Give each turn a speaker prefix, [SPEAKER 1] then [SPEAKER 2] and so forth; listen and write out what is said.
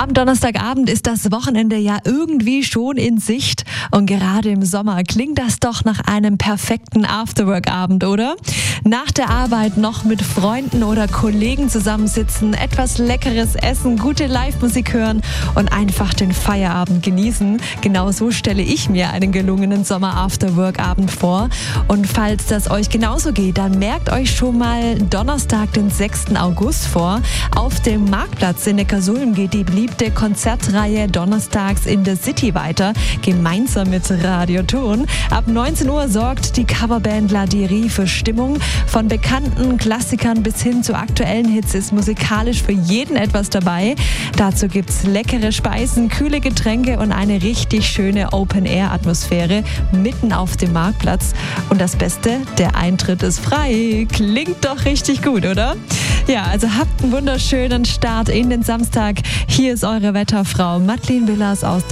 [SPEAKER 1] Am Donnerstagabend ist das Wochenende ja irgendwie schon in Sicht. Und gerade im Sommer klingt das doch nach einem perfekten Afterwork-Abend, oder? Nach der Arbeit noch mit Freunden oder Kollegen zusammensitzen, etwas Leckeres essen, gute Live-Musik hören und einfach den Feierabend genießen. Genau so stelle ich mir einen gelungenen Sommer-Afterwork-Abend vor. Und falls das euch genauso geht, dann merkt euch schon mal Donnerstag, den 6. August vor. Auf dem Marktplatz in Neckarsulm geht die beliebte Konzertreihe Donnerstags in the City weiter, gemeinsam mit Radio Ton. Ab 19 Uhr sorgt die Coverband Ladiri für Stimmung. Von bekannten Klassikern bis hin zu aktuellen Hits ist musikalisch für jeden etwas dabei. Dazu gibt's leckere Speisen, kühle Getränke und eine richtig schöne Open-Air-Atmosphäre mitten auf dem Marktplatz. Und das Beste, der Eintritt ist frei. Klingt doch richtig gut, oder? Ja, also habt einen wunderschönen Start in den Samstag. Hier ist eure Wetterfrau Madeleine Willers aus